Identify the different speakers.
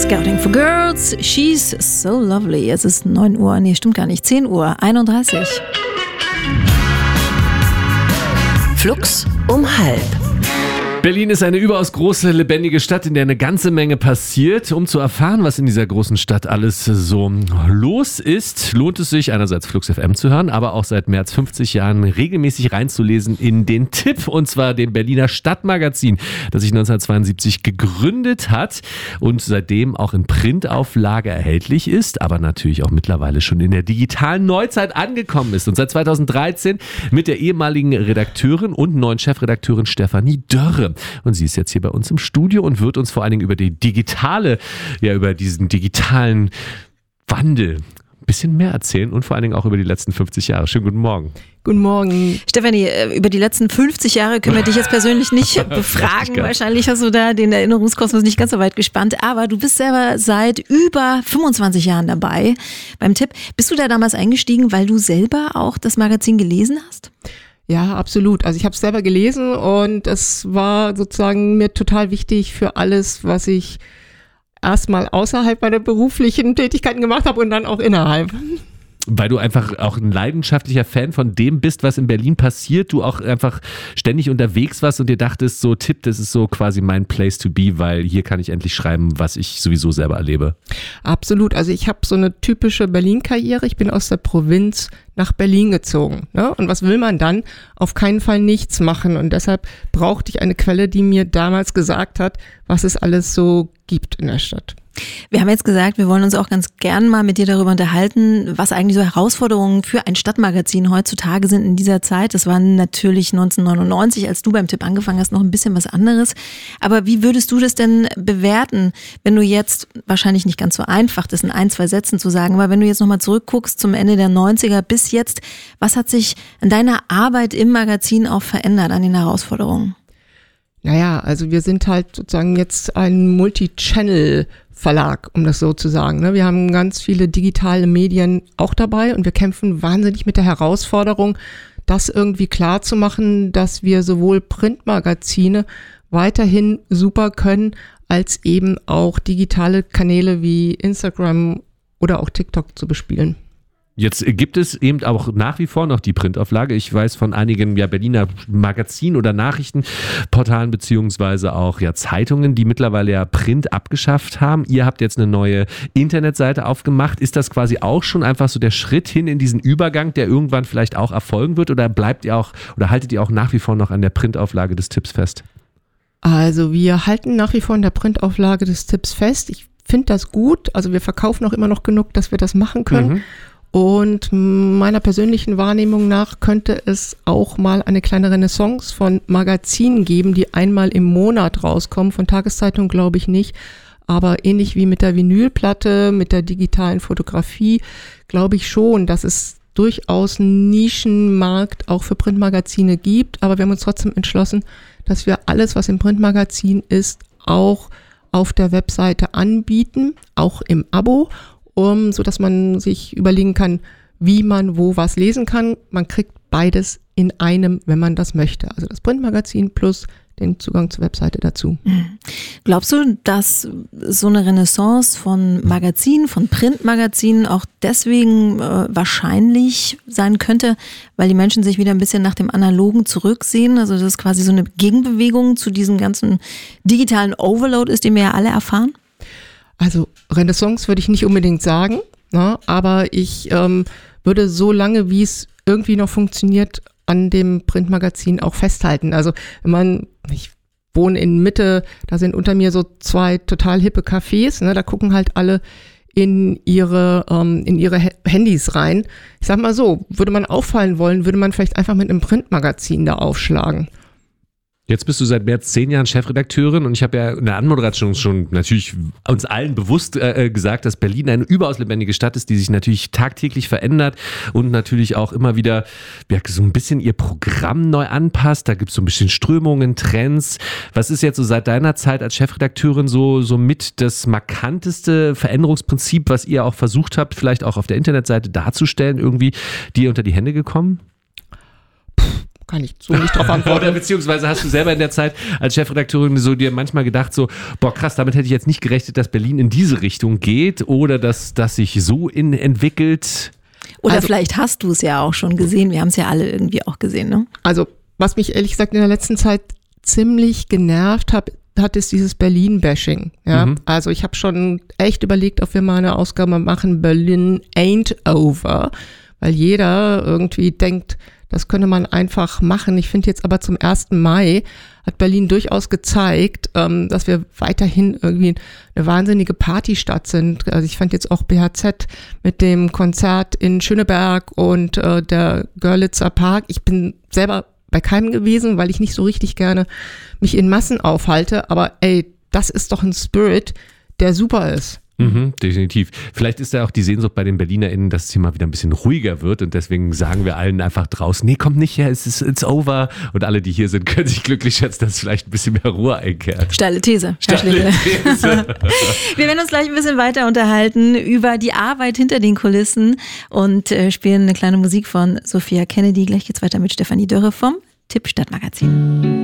Speaker 1: Scouting for Girls, She's So Lovely. Es ist 9 Uhr, nee, stimmt gar nicht, 10:31 Uhr.
Speaker 2: Flux um halb.
Speaker 3: Berlin ist eine überaus große, lebendige Stadt, in der eine ganze Menge passiert. Um zu erfahren, was in dieser großen Stadt alles so los ist, lohnt es sich, einerseits Flux FM zu hören, aber auch seit mehr als 50 Jahren regelmäßig reinzulesen in den Tipp, und zwar dem Berliner Stadtmagazin, das sich 1972 gegründet hat und seitdem auch in Printauflage erhältlich ist, aber natürlich auch mittlerweile schon in der digitalen Neuzeit angekommen ist. Und seit 2013 mit der ehemaligen Redakteurin und neuen Chefredakteurin Stefanie Dörre. Und sie ist jetzt hier bei uns im Studio und wird uns vor allen Dingen über über diesen digitalen Wandel ein bisschen mehr erzählen und vor allen Dingen auch über die letzten 50 Jahre. Schönen guten Morgen.
Speaker 1: Guten Morgen. Stefanie, über die letzten 50 Jahre können wir dich jetzt persönlich nicht befragen. Wahrscheinlich hast du da den Erinnerungskosmos nicht ganz so weit gespannt. Aber du bist selber seit über 25 Jahren dabei beim Tipp. Bist du da damals eingestiegen, weil du selber auch das Magazin gelesen hast?
Speaker 4: Ja, absolut. Also ich habe es selber gelesen und es war sozusagen mir total wichtig für alles, was ich erstmal außerhalb meiner beruflichen Tätigkeiten gemacht habe und dann auch innerhalb.
Speaker 3: Weil du einfach auch ein leidenschaftlicher Fan von dem bist, was in Berlin passiert, du auch einfach ständig unterwegs warst und dir dachtest, so Tipp, das ist so quasi mein Place to be, weil hier kann ich endlich schreiben, was ich sowieso selber erlebe.
Speaker 4: Absolut, also ich habe so eine typische Berlin-Karriere, ich bin aus der Provinz nach Berlin gezogen, ne? Und was will man dann? Auf keinen Fall nichts machen, und deshalb brauchte ich eine Quelle, die mir damals gesagt hat, was es alles so gibt in der Stadt.
Speaker 1: Wir haben jetzt gesagt, wir wollen uns auch ganz gern mal mit dir darüber unterhalten, was eigentlich so Herausforderungen für ein Stadtmagazin heutzutage sind in dieser Zeit. Das war natürlich 1999, als du beim Tipp angefangen hast, noch ein bisschen was anderes. Aber wie würdest du das denn bewerten, wenn du jetzt, wahrscheinlich nicht ganz so einfach, das in 1-2 Sätzen zu sagen, aber wenn du jetzt nochmal zurückguckst zum Ende der 90er bis jetzt, was hat sich an deiner Arbeit im Magazin auch verändert, an den Herausforderungen?
Speaker 4: Naja, also wir sind halt sozusagen jetzt ein Multi-Channel-Verlag, um das so zu sagen. Wir haben ganz viele digitale Medien auch dabei und wir kämpfen wahnsinnig mit der Herausforderung, das irgendwie klar zu machen, dass wir sowohl Printmagazine weiterhin super können, als eben auch digitale Kanäle wie Instagram oder auch TikTok zu bespielen.
Speaker 3: Jetzt gibt es eben auch nach wie vor noch die Printauflage. Ich weiß von einigen Berliner Magazin- oder Nachrichtenportalen beziehungsweise auch Zeitungen, die mittlerweile Print abgeschafft haben. Ihr habt jetzt eine neue Internetseite aufgemacht. Ist das quasi auch schon einfach so der Schritt hin in diesen Übergang, der irgendwann vielleicht auch erfolgen wird, oder haltet ihr auch nach wie vor noch an der Printauflage des Tipps fest?
Speaker 4: Also wir halten nach wie vor an der Printauflage des Tipps fest. Ich finde das gut. Also wir verkaufen auch immer noch genug, dass wir das machen können. Mhm. Und meiner persönlichen Wahrnehmung nach könnte es auch mal eine kleine Renaissance von Magazinen geben, die einmal im Monat rauskommen. Von Tageszeitungen glaube ich nicht. Aber ähnlich wie mit der Vinylplatte, mit der digitalen Fotografie, glaube ich schon, dass es durchaus einen Nischenmarkt auch für Printmagazine gibt. Aber wir haben uns trotzdem entschlossen, dass wir alles, was im Printmagazin ist, auch auf der Webseite anbieten, auch im Abo, so dass man sich überlegen kann, wie man wo was lesen kann. Man kriegt beides in einem, wenn man das möchte. Also das Printmagazin plus den Zugang zur Webseite dazu.
Speaker 1: Glaubst du, dass so eine Renaissance von Magazinen, von Printmagazinen auch deswegen wahrscheinlich sein könnte, weil die Menschen sich wieder ein bisschen nach dem Analogen zurücksehen? Also dass es quasi so eine Gegenbewegung zu diesem ganzen digitalen Overload ist, den wir ja alle erfahren?
Speaker 4: Also Renaissance würde ich nicht unbedingt sagen, ne? Aber ich würde so lange, wie es irgendwie noch funktioniert, an dem Printmagazin auch festhalten. Also ich wohne in Mitte, da sind unter mir so 2 total hippe Cafés, ne? Da gucken halt alle in ihre Handys rein. Ich sag mal so, würde man auffallen wollen, würde man vielleicht einfach mit einem Printmagazin da aufschlagen.
Speaker 3: Jetzt bist du seit mehr als 10 Jahren Chefredakteurin, und ich habe ja in der Anmoderation schon natürlich uns allen bewusst gesagt, dass Berlin eine überaus lebendige Stadt ist, die sich natürlich tagtäglich verändert und natürlich auch immer wieder so ein bisschen ihr Programm neu anpasst. Da gibt es so ein bisschen Strömungen, Trends. Was ist jetzt so seit deiner Zeit als Chefredakteurin so mit das markanteste Veränderungsprinzip, was ihr auch versucht habt, vielleicht auch auf der Internetseite darzustellen, irgendwie dir unter die Hände gekommen?
Speaker 4: kann ich so nicht drauf antworten.
Speaker 3: Oder beziehungsweise hast du selber in der Zeit als Chefredakteurin so dir manchmal gedacht so, boah krass, damit hätte ich jetzt nicht gerechnet, dass Berlin in diese Richtung geht oder dass sich so entwickelt?
Speaker 1: Oder vielleicht hast du es ja auch schon gesehen. Wir haben es ja alle irgendwie auch gesehen, ne?
Speaker 4: Also, was mich ehrlich gesagt in der letzten Zeit ziemlich genervt hat, ist dieses Berlin-Bashing. Ja? Also ich habe schon echt überlegt, ob wir mal eine Ausgabe machen, Berlin ain't over, weil jeder irgendwie denkt, das könne man einfach machen. Ich finde jetzt aber zum 1. Mai hat Berlin durchaus gezeigt, dass wir weiterhin irgendwie eine wahnsinnige Partystadt sind. Also ich fand jetzt auch BHZ mit dem Konzert in Schöneberg und der Görlitzer Park. Ich bin selber bei keinem gewesen, weil ich nicht so richtig gerne mich in Massen aufhalte. Aber ey, das ist doch ein Spirit, der super ist.
Speaker 3: Definitiv. Vielleicht ist da auch die Sehnsucht bei den BerlinerInnen, dass es hier mal wieder ein bisschen ruhiger wird und deswegen sagen wir allen einfach draußen, nee, kommt nicht her, it's over. Und alle, die hier sind, können sich glücklich schätzen, dass vielleicht ein bisschen mehr Ruhe einkehrt.
Speaker 1: Steile These. Wir werden uns gleich ein bisschen weiter unterhalten über die Arbeit hinter den Kulissen und spielen eine kleine Musik von Sophia Kennedy. Gleich geht's weiter mit Stefanie Dörre vom Tipp Stadtmagazin.